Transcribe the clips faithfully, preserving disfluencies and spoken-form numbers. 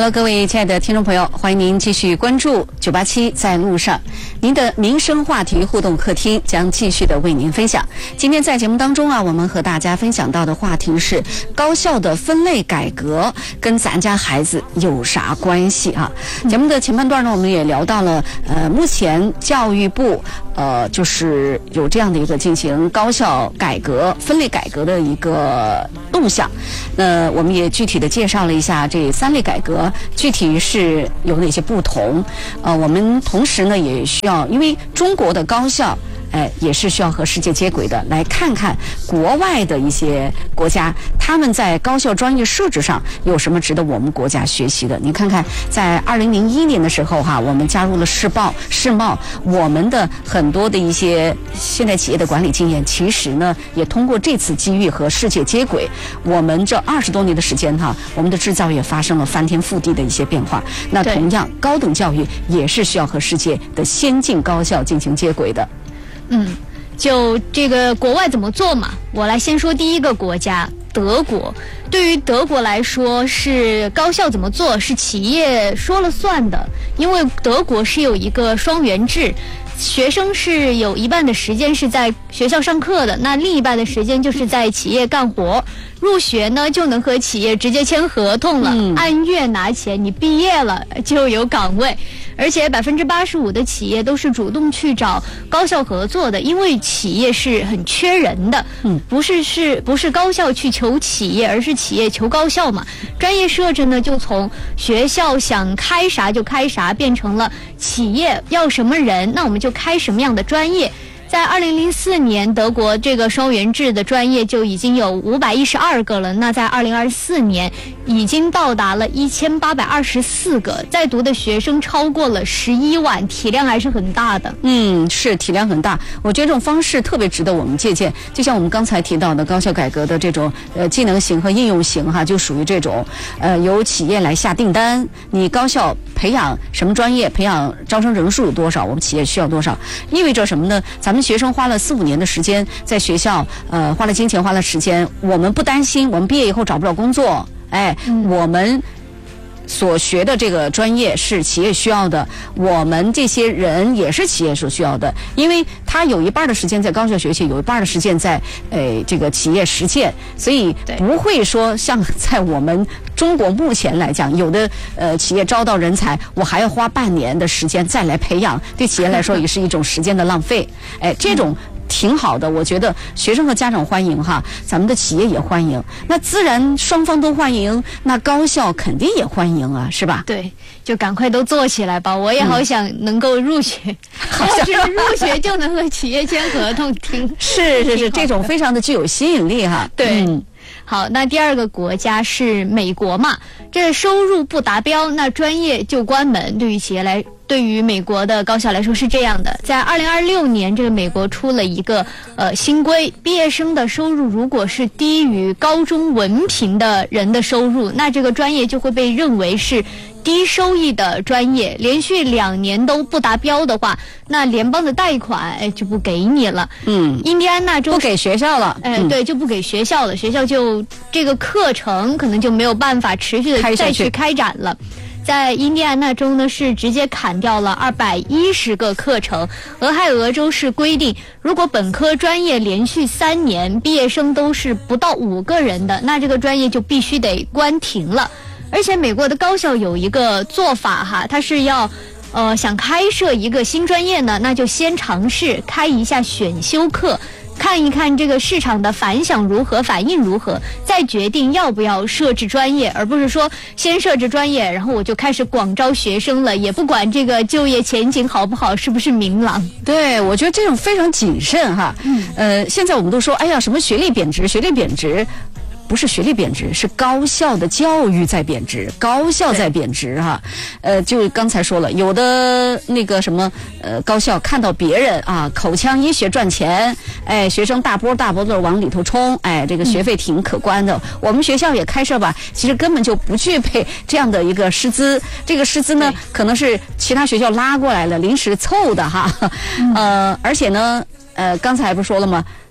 Hello， 各位亲爱的听众朋友，欢迎您继续关注九八七在路上。您的民生话题互动客厅将继续的为您分享。今天在节目当中啊，我们和大家分享到的话题是高校的分类改革跟咱家孩子有啥关系啊？节目的前半段呢，我们也聊到了呃，目前教育部呃就是有这样的一个进行高校改革、分类改革的一个动向。那我们也具体的介绍了一下这三类改革。具体是有哪些不同？呃，我们同时呢也需要，因为中国的高校，哎，也是需要和世界接轨的，来看看国外的一些国家，他们在高校专业设置上有什么值得我们国家学习的。你看看，在二零零一年的时候哈，我们加入了世报、世贸，我们的很多的一些现代企业的管理经验，其实呢也通过这次机遇和世界接轨，我们这二十多年的时间哈，我们的制造业发生了翻天覆地的一些变化。那同样，高等教育也是需要和世界的先进高校进行接轨的。 嗯，就这个国外怎么做嘛？我来先说第一个国家，德国。对于德国来说，是高校怎么做是企业说了算的，因为德国是有一个双元制。学生是有一半的时间是在学校上课的，那另一半的时间就是在企业干活。入学呢就能和企业直接签合同了，嗯、按月拿钱，你毕业了就有岗位。而且百分之八十五的企业都是主动去找高校合作的，因为企业是很缺人的，嗯，不是是不是高校去求企业，而是企业求高校嘛。专业设置呢，就从学校想开啥就开啥，变成了企业要什么人，那我们就开什么样的专业。在二零零四年，德国这个双元制的专业就已经有五百一十二个了。那在二零二四年，已经到达了一千八百二十四个，在读的学生超过了十一万，体量还是很大的。 嗯，是体量很大。我觉得这种方式特别值得我们借鉴。就像我们刚才提到的高校改革的这种呃技能型和应用型哈，就属于这种呃由企业来下订单，你高校培养什么专业，培养招生人数有多少，我们企业需要多少，意味着什么呢？咱们学生花了四五年的时间在学校，呃，花了金钱，花了时间，我们不担心我们毕业以后找不着工作，哎，嗯、我们所学的这个专业是企业需要的，我们这些人也是企业所需要的，因为他有一半的时间在高校学习，有一半的时间在呃这个企业实践，所以不会说像在我们中国目前来讲，有的呃企业招到人才，我还要花半年的时间再来培养，对企业来说也是一种时间的浪费。哎，这种挺好的，我觉得学生和家长欢迎哈，咱们的企业也欢迎，那自然双方都欢迎，那高校肯定也欢迎啊，是吧？ 对，就赶快都做起来吧！我也好想能够入学，嗯、要是入学就能和企业签合同，挺是是是，这种非常的具有吸引力哈。 对。 嗯， 好，那第二个国家是美国嘛，这收入不达标，那专业就关门。对于企业来，对于美国的高校来说是这样的。在二零二六年，这个美国出了一个呃新规，毕业生的收入如果是低于高中文凭的人的收入，那这个专业就会被认为是低收益的专业，连续两年都不达标的话，那联邦的贷款哎就不给你了。 嗯， 印第安纳州不给学校了， 哎、嗯，对，就不给学校了，学校就这个课程可能就没有办法持续的再去开展了。在印第安纳州呢，是直接砍掉了二百一十个课程。俄亥俄州是规定，如果本科专业连续三年毕业生都是不到五个人的，那这个专业就必须得关停了。而且美国的高校有一个做法哈，它是要呃想开设一个新专业呢，那就先尝试开一下选修课，看一看这个市场的反响如何，反应如何，再决定要不要设置专业，而不是说先设置专业，然后我就开始广招学生了，也不管这个就业前景好不好，是不是明朗。 对，我觉得这种非常谨慎哈。嗯，呃，现在我们都说，哎呀，什么学历贬值，学历贬值。不是学历贬值，是高校的教育在贬值，高校在贬值哈。呃，就刚才说了，有的那个什么呃高校看到别人啊口腔医学赚钱，哎，学生大波大波的往里头冲，哎，这个学费挺可观的。嗯、我们学校也开设吧，其实根本就不具备这样的一个师资，这个师资呢可能是其他学校拉过来了，临时凑的哈。嗯、呃，而且呢，呃，刚才不是说了吗？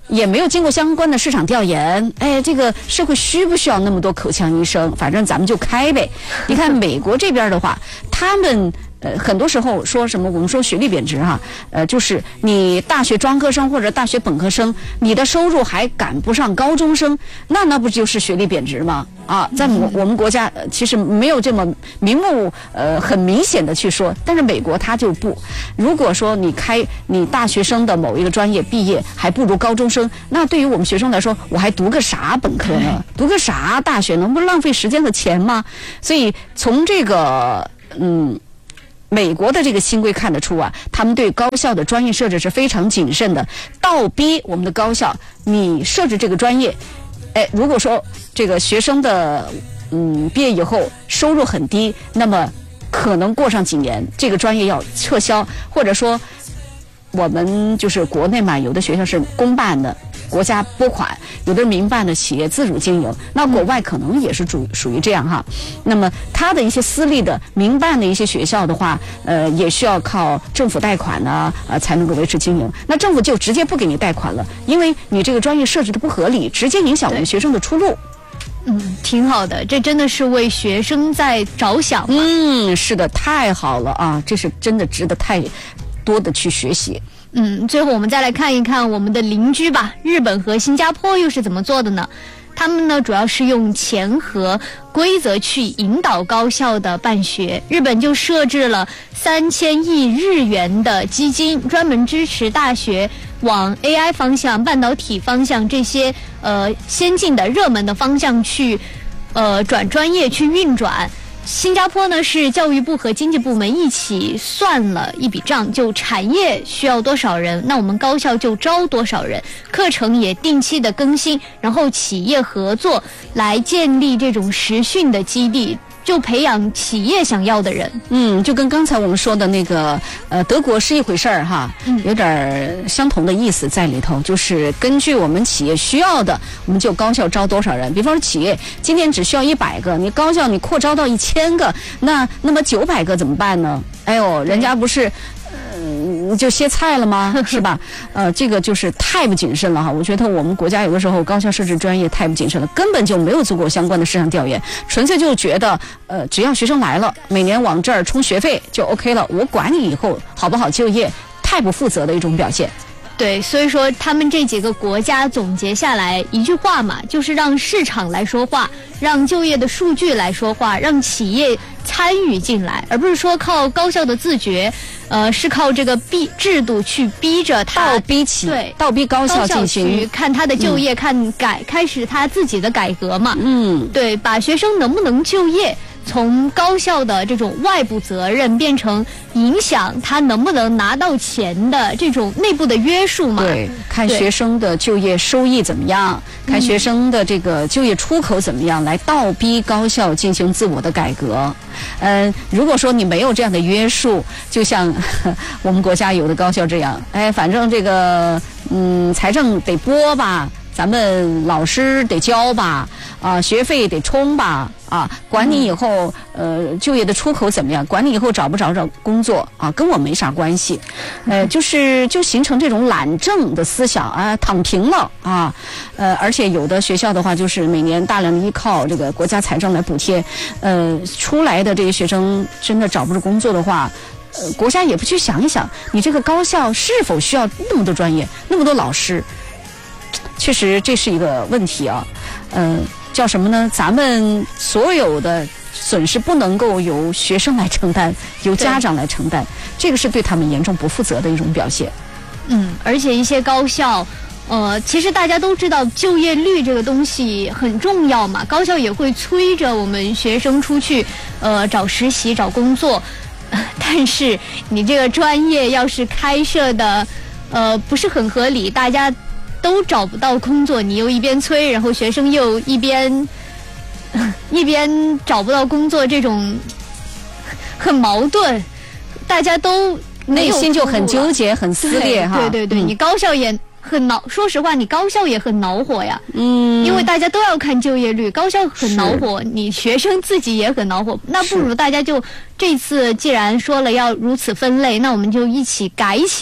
也没有经过相关的市场调研，哎，这个社会需不需要那么多口腔医生？反正咱们就开呗。你看美国这边的话，他们。呃，很多时候说什么，我们说学历贬值哈，呃，就是你大学专科生或者大学本科生，你的收入还赶不上高中生，那那不就是学历贬值吗？啊，在我我们国家、呃、其实没有这么明目呃很明显的去说，但是美国它就不。如果说你开你大学生的某一个专业毕业还不如高中生，那对于我们学生来说，我还读个啥本科呢？读个啥大学呢？不是浪费时间和钱吗？所以从这个嗯。美国的这个新规看得出啊，他们对高校的专业设置是非常谨慎的，倒逼我们的高校，你设置这个专业，哎，如果说这个学生的嗯毕业以后收入很低，那么可能过上几年这个专业要撤销，或者说我们就是国内嘛，有的学校是公办的。国家拨款，有的是民办的企业自主经营，那国外可能也是属属于这样哈。那么它的一些私立的民办的一些学校的话，呃，也需要靠政府贷款呢，呃，才能够维持经营。那政府就直接不给你贷款了，因为你这个专业设置的不合理，直接影响我们学生的出路。 嗯，挺好的，这真的是为学生在着想。 嗯，是的，太好了啊，这是真的值得太多的去学习。 嗯，最后我们再来看一看我们的邻居吧，日本和新加坡又是怎么做的呢？他们呢主要是用钱和规则去引导高校的办学。日本就设置了三千亿日元的基金，专门支持大学往 A I 方向、半导体方向这些呃先进的热门的方向去呃转专业去运转。新加坡呢是教育部和经济部门一起算了一笔账，就产业需要多少人，那我们高校就招多少人，课程也定期的更新，然后企业合作来建立这种实训的基地，就培养企业想要的人。 嗯，就跟刚才我们说的那个呃德国是一回事儿哈，嗯，有点相同的意思在里头，就是根据我们企业需要的，我们就高校招多少人。比方说企业今天只需要一百个，你高校你扩招到一千个，那那么九百个怎么办呢？哎呦，人家不是。嗯，就歇菜了吗？是吧？呃，这个就是太不谨慎了哈。我觉得我们国家有的时候高校设置专业太不谨慎了，根本就没有做过相关的市场调研，纯粹就觉得呃，只要学生来了，每年往这儿充学费就 OK 了，我管你以后好不好就业，太不负责的一种表现。 对，所以说他们这几个国家总结下来一句话嘛，就是让市场来说话，让就业的数据来说话，让企业参与进来，而不是说靠高校的自觉，呃，是靠这个逼制度去逼着他倒逼起， 对， 倒逼高校进行去看他的就业，嗯、看改开始他自己的改革嘛。嗯，对，把学生能不能就业。从高校的这种外部责任变成影响他能不能拿到钱的这种内部的约束嘛？ 对，看学生的就业收益怎么样，看学生的这个就业出口怎么样，来倒逼高校进行自我的改革。嗯，如果说你没有这样的约束，就像我们国家有的高校这样，哎，反正这个嗯财政得拨吧。咱们老师得教吧，啊，学费得充吧，啊，管你以后呃就业的出口怎么样，管你以后找不找着工作啊，跟我没啥关系，呃，就是就形成这种懒政的思想啊，躺平了啊，呃，而且有的学校的话，就是每年大量的依靠这个国家财政来补贴，呃，出来的这些学生真的找不着工作的话。呃，国家也不去想一想，你这个高校是否需要那么多专业，那么多老师？确实这是一个问题啊，嗯、呃，叫什么呢？咱们所有的损失不能够由学生来承担，由家长来承担，这个是对他们严重不负责的一种表现。 嗯，而且一些高校，呃，其实大家都知道就业率这个东西很重要嘛，高校也会催着我们学生出去，呃，找实习、找工作，呃、但是你这个专业要是开设的，呃，不是很合理，大家。都找不到工作，你又一边催，然后学生又一边一边找不到工作，这种很矛盾，大家都内心就很纠结、很撕裂哈。 对对对，嗯、你高校也很恼，说实话，你高校也很恼火呀。嗯，因为大家都要看就业率，高校很恼火，你学生自己也很恼火。那不如大家就这次既然说了要如此分类，那我们就一起改起来。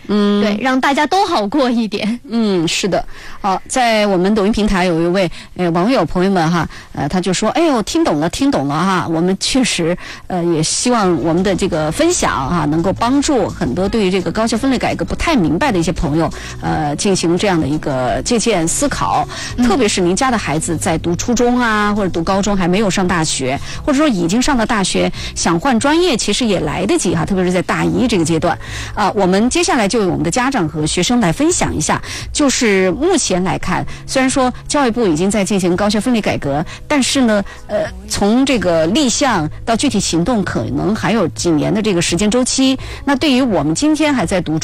嗯，对，让大家都好过一点。 嗯，是的。好，在我们抖音平台有一位呃网友朋友们哈，呃，他就说，哎呦，听懂了，听懂了哈。我们确实呃也希望我们的这个分享哈，能够帮助很多对于这个高校分类改革不太明白的一些朋友，呃，进行这样的一个借鉴思考。嗯、特别是您家的孩子在读初中啊，或者读高中还没有上大学，或者说已经上了大学，想换专业，其实也来得及哈。特别是在大一这个阶段啊、呃，我们接下来就由我们的家长和学生来分享一下，就是目前来看，虽然说教育部已经在进行高校分类改革，但是呢，呃，从这个立项到具体行动，可能还有几年的这个时间周期。那对于我们今天还在读